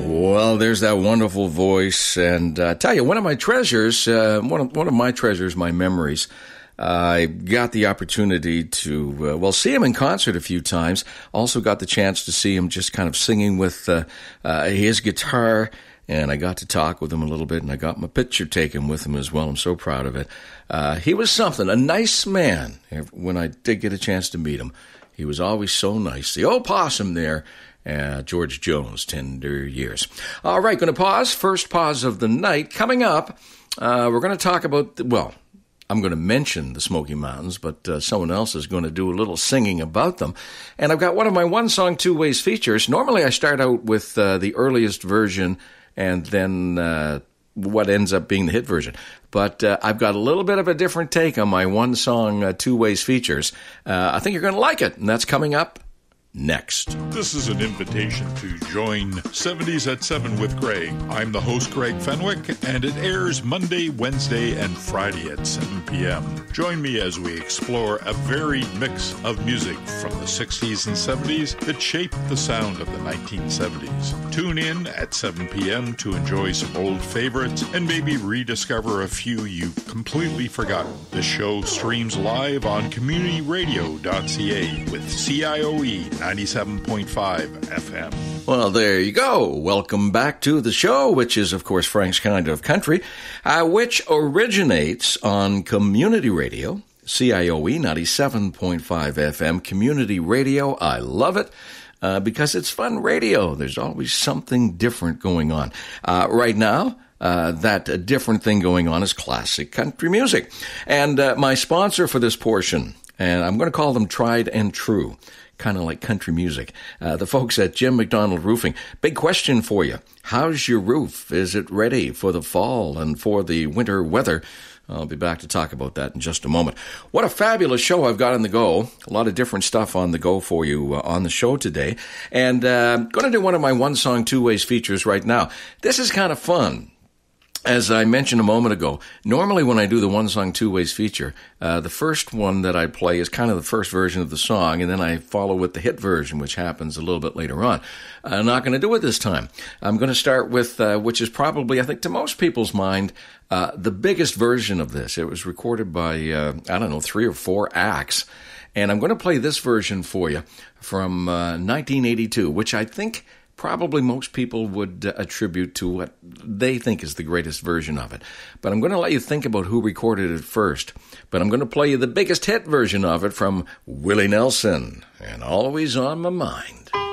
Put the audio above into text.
Well, there's that wonderful voice, and I tell you, one of my treasures, my memories. I got the opportunity to, see him in concert a few times. Also got the chance to see him just kind of singing with his guitar, and I got to talk with him a little bit, and I got my picture taken with him as well. I'm so proud of it. He was something, a nice man. When I did get a chance to meet him, he was always so nice. The old possum there. George Jones, Tender Years. All right, going to pause. First pause of the night. Coming up, we're going to talk about, I'm going to mention the Smoky Mountains, but someone else is going to do a little singing about them. And I've got one of my One Song, Two Ways features. Normally I start out with the earliest version and then what ends up being the hit version. But I've got a little bit of a different take on my One Song, Two Ways features. I think you're going to like it, and that's coming up next. This is an invitation to join 70s at 7 with Greg. I'm the host, Greg Fenwick, and it airs Monday, Wednesday, and Friday at 7 p.m. Join me as we explore a varied mix of music from the 60s and 70s that shaped the sound of the 1970s. Tune in at 7 p.m. to enjoy some old favorites and maybe rediscover a few you've completely forgotten. The show streams live on communityradio.ca with CIOE 97.5 FM. Well, there you go. Welcome back to the show, which is, of course, Frank's Kind of Country, which originates on Community Radio, CIOE 97.5 FM, Community Radio. I love it because it's fun radio. There's always something different going on. Right now, that different thing going on is classic country music. And my sponsor for this portion, and I'm going to call them Tried and True, kind of like country music. The folks at Jim McDonald Roofing. Big question for you. How's your roof? Is it ready for the fall and for the winter weather? I'll be back to talk about that in just a moment. What a fabulous show I've got on the go. A lot of different stuff on the go for you on the show today. And going to do one of my One Song, Two Ways features right now. This is kind of fun. As I mentioned a moment ago, normally when I do the One Song, Two Ways feature, the first one that I play is kind of the first version of the song, and then I follow with the hit version, which happens a little bit later on. I'm not going to do it this time. I'm going to start with, which is probably, I think, to most people's mind, the biggest version of this. It was recorded by, 3 or 4 acts, and I'm going to play this version for you from 1982, which I think probably most people would attribute to what they think is the greatest version of it. But I'm going to let you think about who recorded it first. But I'm going to play you the biggest hit version of it from Willie Nelson, and Always on My Mind.